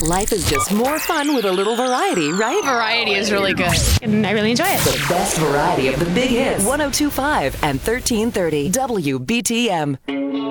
Life is just more fun with a little variety, right? Variety is really good, and I really enjoy it. The best variety of the big hits. 102.5 and 1330 WBTM.